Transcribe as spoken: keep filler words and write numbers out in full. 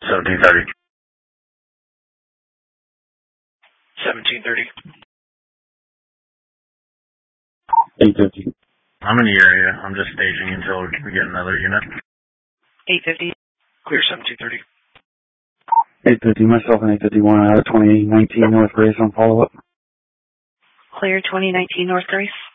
seventeen thirty. seventeen thirty. eight fifty. I'm in the area. I'm just staging until we get another unit. eight fifty. Clear seventeen thirty. eight fifty, myself and eight fifty-one out of twenty nineteen North Grace on follow-up. Clear twenty nineteen North Grace.